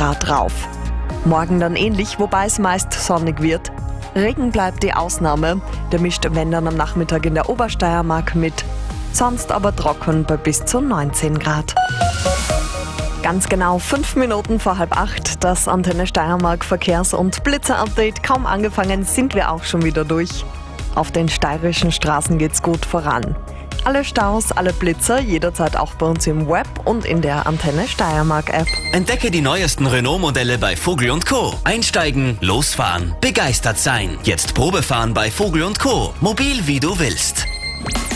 Grad rauf. Morgen dann ähnlich, wobei es meist sonnig wird. Regen bleibt die Ausnahme, der mischt wenn dann am Nachmittag in der Obersteiermark mit. Sonst aber trocken bei bis zu 19 Grad. Ganz genau 5 Minuten vor 7:30, das Antenne Steiermark Verkehrs- und Blitzer-Update. Kaum angefangen sind wir auch schon wieder durch. Auf den steirischen Straßen geht's gut voran. Alle Staus, alle Blitzer, jederzeit auch bei uns im Web und in der Antenne Steiermark App. Entdecke die neuesten Renault-Modelle bei Vogel & Co. Einsteigen, losfahren, begeistert sein. Jetzt Probefahren bei Vogel & Co. Mobil wie du willst.